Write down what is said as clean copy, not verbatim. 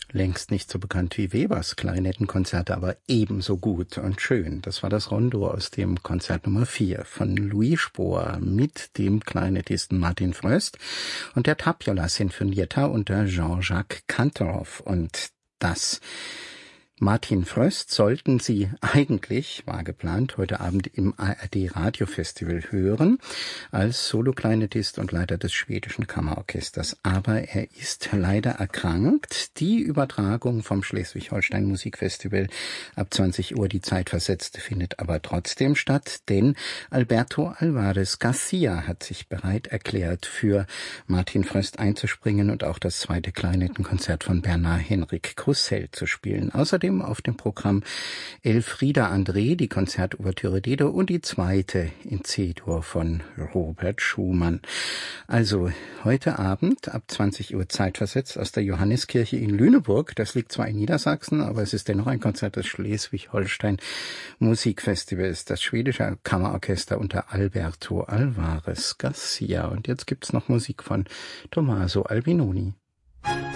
Längst nicht so bekannt wie Webers Klarinettenkonzerte, aber ebenso gut und schön. Das war das Rondo aus dem Konzert Nummer 4 von Louis Spohr mit dem Klarinettisten Martin Fröst und der Tapiola Sinfonietta unter Jean-Jacques Kantorov. Und das Martin Fröst sollten Sie eigentlich, war geplant, heute Abend im ARD Radiofestival hören, als Soloklarinettist und Leiter des schwedischen Kammerorchesters. Aber er ist leider erkrankt. Die Übertragung vom Schleswig-Holstein Musikfestival ab 20 Uhr, die zeitversetzte, findet aber trotzdem statt, denn Alberto Alvarez Garcia hat sich bereit erklärt, für Martin Fröst einzuspringen und auch das zweite Klarinettenkonzert von Bernard Henrik Roussel zu spielen. Außerdem auf dem Programm Elfriede André, die Konzertouvertüre Dedo und die zweite in C-Dur von Robert Schumann. Also heute Abend ab 20 Uhr zeitversetzt aus der Johanneskirche in Lüneburg. Das liegt zwar in Niedersachsen, aber es ist dennoch ein Konzert des Schleswig-Holstein Musikfestivals, das schwedische Kammerorchester unter Alberto Alvarez Garcia. Und jetzt gibt's noch Musik von Tommaso Albinoni.